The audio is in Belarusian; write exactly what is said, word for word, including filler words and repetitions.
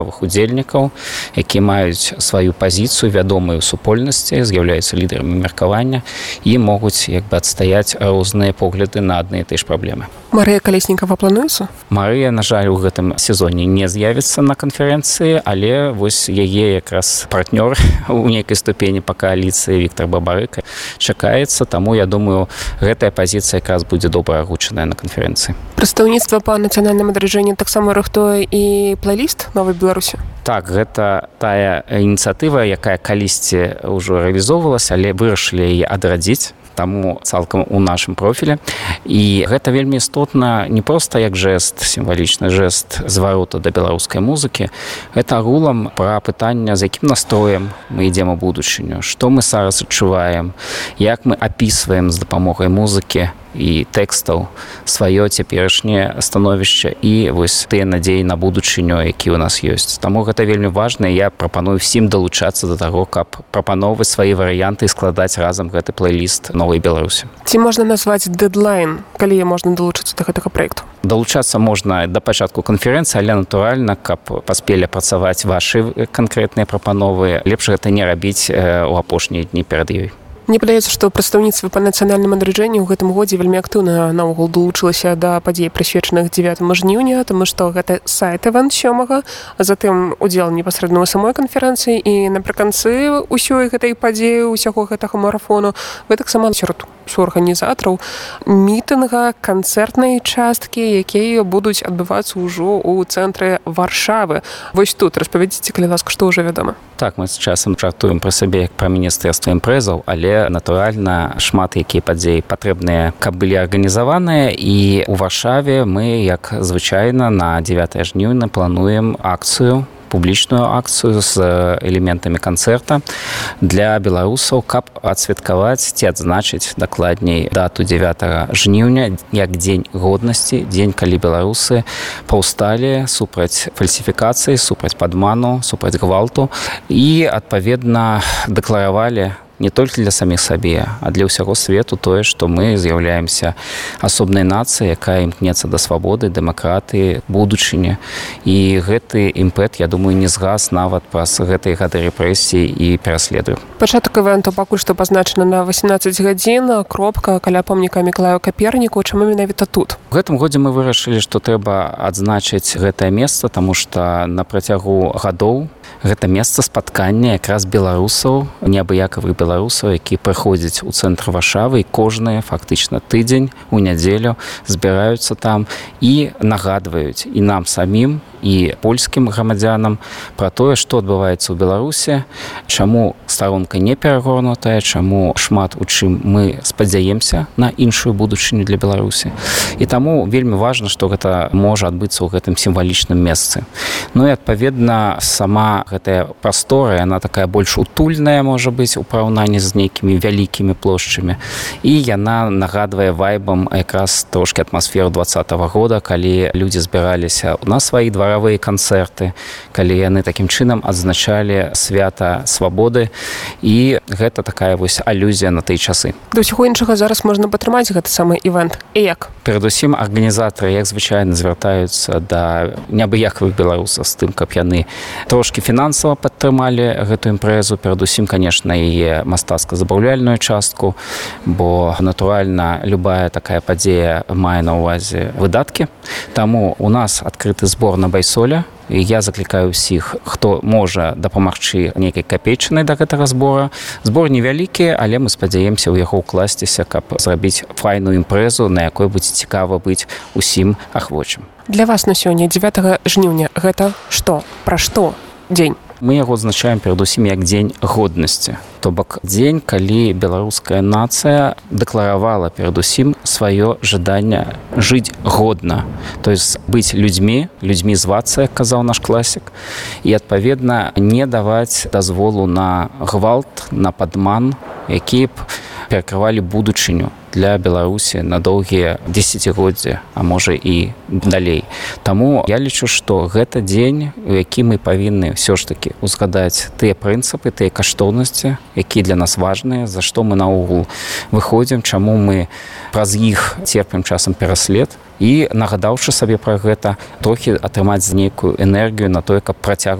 удзельнікаў, якія маюць сваю пазіцыю, вядомыя ў супольнасці, з'яўляюцца лідарамі меркавання і могуць як бы адстаяць розныя погляды на адны і тыя ж праблемы. Марыя Калеснікава плануецца? Марыя, на жаль, у гэтым сезоне не з'явіцца на канферэнцыі, але вось яе якраз партнёр у нейкай ступені па кааліцыі Віктар Бабарыка чакаецца, таму я думаю, гэтая пазіцыя якраз будзе добра агучаная на канферэнцыі. Прадстаўніцтва па нацыянальным адраджэнні таксама рыхтуе і плейліст новай Беларусі? Так, гэта тая ініцыятыва, якая калісьці ўжо рэалізоўвалася, але вырашылі яе адрадзіць, таму цалкам у нашым профілі. І гэта вельмі істотна не проста як жэст, сімвалічны жэст зварота да беларускай музыкі. Гэта агулам пра пытанне, з якім настроем мы ідзем у будучыню, што мы зараз адчуваем, як мы апісваем з дапамогай музыкі і тэкстаў сваё цяперашняе становішча і вось тыя надзеі на будучыню, які ў нас ёсць. Таму гэта вельмі важна, і я прапаную всім далучацца да таго, каб прапановваць свае варыянты і складаць разам гэты плейліст новай Беларусі. Ці можна назваць дэдлайн, калі можна далучыцца да гэтага праекту? Далучацца можна да пачатку канферэнцыі, але натуральна, каб паспелі працаваць вашы канкрэтныя прапановы, лепш гэта не рабіць у апошнія дні перад ёй. Мне падаецца, што прадстаўніцтва па нацыянальным адраджэнні ў гэтым годзе вельмі актыўна наогул далучылася да падзей, прысвечаных дзевятаму жніўня, таму што гэта сайт-івент сёмага, а затым удзел непасрэдна ў самой канферэнцыі і напрыканцы ўсёй гэтай падзеі, усяго гэтага марафону, вы таксама сярод суарганізатараў мітынга, канцэртнай часткі, якія будуць адбывацца ўжо ў цэнтры Варшавы. Вось тут распавядзіце, калі ласка, што ўжо вядома. Так, мы з часам жартуем пра сябе як пра міністэрства імпрэзаў, але натуральна шмат якія падзеі патрэбныя, каб былі арганізаваныя, і ў Варшаве мы, як звычайна, на дзевятае жніўня плануем акцыю, публічную акцыю з элементамі канцэрта для беларусаў, каб адсвяткаваць ці адзначыць дакладней дату дзевятага жніўня як дзень годнасці, дзень, калі беларусы паўсталі супраць фальсіфікацыі, супраць падману, супраць гвалту і, адпаведна, дэкларавалі не толькі для саміх сабе, а для ўсяго свету тое, што мы з'яўляемся асобнай нацыяй, якая імкнецца да свабоды, дэмакратыі, будучыні. І гэты імпэт, я думаю, не згас нават праз гэтыя гады рэпрэсіі і пераследую. Пачатак івэнту пакуль што пазначана на васемнаццаць гадзін, кропка каля помніка Мікалаю Каперніку. Чаму менавіта тут? У гэтым годзе мы вырашылі, што трэба адзначыць гэтае месца, таму што на працягу гадоў гэта месца спаткання якраз беларусаў, неабыякавых беларусаў, які прыходзяць у цэнтр Варшавы і кожны фактычна тыдзень у нядзелю збіраюцца там і нагадваюць і нам самім, і польскім грамадзянам пра тое, што адбываецца ў Беларусі, чаму старонка не перагорнутая, чаму шмат у чым мы спадзяемся на іншую будучыню для Беларусі. І таму вельмі важна, што гэта можа адбыцца ў гэтым сімвалічным месцы. Ну і, адпаведна, сама гэтая прастора, яна такая больш утульная, можа быць, у параўнанні з нейкімі вялікімі плошчамі. І яна нагадвае вайбам якраз трошкі атмасферу двадцатага года, калі людзі збіраліся на сваі двары, канцэрты, калі яны такім чынам адзначалі свята свабоды, і гэта такая вось алюзія на тыя часы. Да ўсяго іншага зараз можна падтрымаць гэты самы івэнт. І як? Перадусім, арганізатары, як звычайна, звяртаюцца да неабыякавых беларусаў з тым, каб яны трошкі фінансава падтрымалі гэту імпрэзу, перадусім, канешне, яе мастацка-забаўляльную частку, бо, натуральна, любая такая падзея мае на ўвазе выдаткі. Таму у нас адкрыты збор на байсоля. Я заклікаю ўсіх, хто можа дапамагчы нейкай капейчынай да гэтага збора. Збор невялікі, але мы спадзяемся ў яго ўкласціся, каб зрабіць файную імпрэзу, на якой будзе цікава быць усім ахвочым. Для вас на сёння дзевятага жніўня гэта што? Пра што дзень? Мы яго адзначаем перадусім як дзень годнасці. То бок дзень, калі беларуская нацыя дэкларавала перадусім сваё жаданне жыць годна. То есть быць людзьмі, людзьмі звацца, як казаў наш класік, і, адпаведна, не даваць дазволу на гвалт, на падман, які б перакрывалі будучыню для Беларусі на доўгія дзесяцігоддзі, а можа і далей. Таму я лічу, што гэта дзень, у які мы павінны ўсё ж такі узгадаць тыя прынцыпы, тыя каштоўнасці, якія для нас важныя, за што мы наогул выходзім, чаму мы праз іх церпім часам пераслед, і нагадаўшы сабе пра гэта трохі атрымаць нейкую энергію на тое, каб працягваць